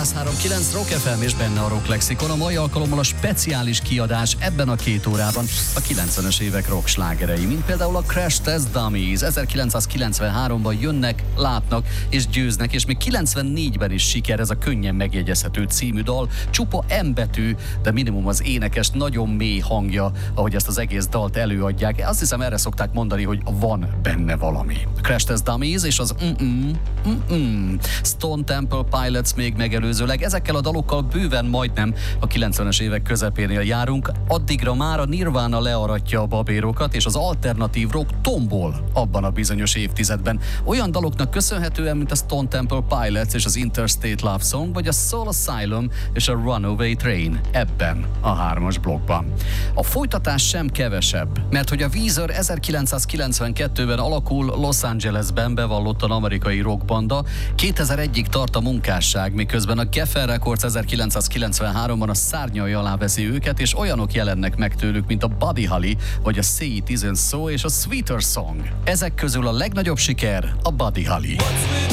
103.9 Rock FM és benne a Rock Lexikon. A mai alkalommal a speciális kiadás ebben a 2 órában a 90-es évek rock slágerei, mint például a Crash Test Dummies. 1993-ban jönnek, látnak és győznek, és még 94-ben is siker ez a könnyen megjegyezhető című dal. Csupa M betű, de minimum az énekes nagyon mély hangja, ahogy ezt az egész dalt előadják. Azt hiszem, erre szokták mondani, hogy van benne valami. Crash Test Dummies és az Stone Temple Pilots még megelőzőleg. Ezekkel a dalokkal bőven majdnem a 90-es évek közepénél járunk. Addigra már a Nirvana learatja a babérokat, és az alternatív rock tombol abban a bizonyos évtizedben. Olyan daloknak köszönhetően, mint a Stone Temple Pilots és az Interstate Love Song, vagy a Soul Asylum és a Runaway Train ebben a 3-as blokkban. A folytatás sem kevesebb, mert hogy a Weezer 1992-ben alakul, Los Angelesben bevallottan amerikai rockbanda, 2001-ig tart a munkásság, miközben a Geffen Records 1993-ban a szárnyai alá veszi őket, és olyanok jelennek meg tőlük, mint a Buddy Holly, vagy a Say It Isn't So és a Sweeter Song. Ezek közül a legnagyobb siker a Buddy Holly.